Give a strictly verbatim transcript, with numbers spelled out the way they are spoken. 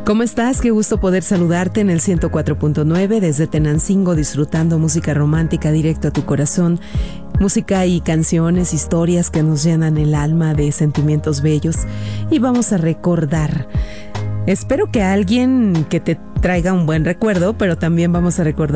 ¿Cómo estás? Qué gusto poder saludarte en el ciento cuatro punto nueve desde Tenancingo, disfrutando música romántica directo a tu corazón. Música y canciones, historias que nos llenan el alma de sentimientos bellos. Y vamos a recordar. Espero que alguien que te traiga un buen recuerdo, pero también vamos a recordar